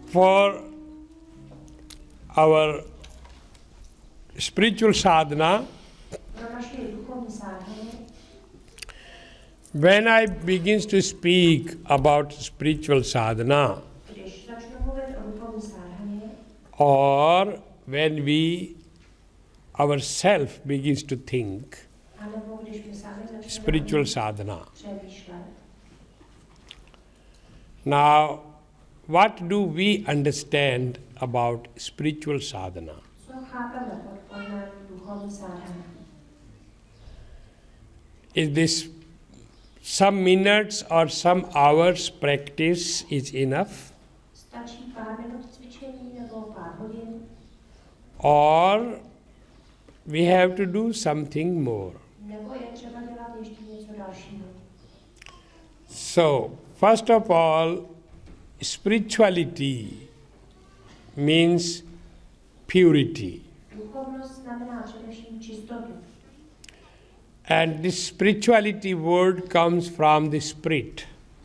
For our spiritual sadhana, when I begin to speak about spiritual sadhana, or when we ourselves begins to think spiritual sadhana. Now, what do we understand about spiritual sadhana? Is this some minutes or some hours practice is enough? Or we have to do something more? So, first of all, spirituality means purity. And this spirituality word comes from the spirit.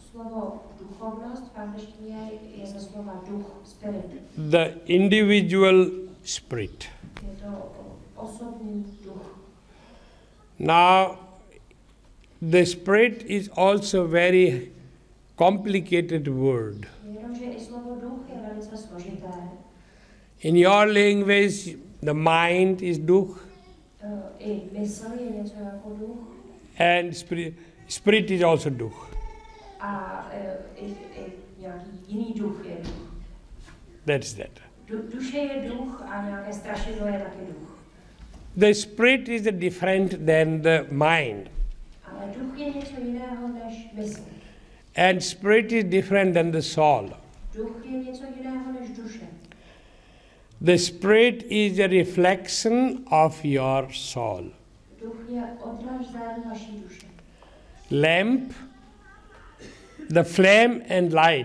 The individual spirit. Now, the spirit is also very complicated word. In your language, the mind is duch. And spirit is also duch. That's that. The spirit is different than the mind. And spirit is different than the soul. The spirit is a reflection of your soul. Lamp, the flame and light